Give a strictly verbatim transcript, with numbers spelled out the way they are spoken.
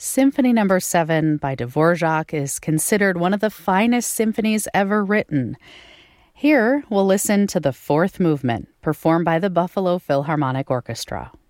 Symphony Number seven by Dvorak is considered one of the finest symphonies ever written. Here, we'll listen to the fourth movement, performed by the Buffalo Philharmonic Orchestra.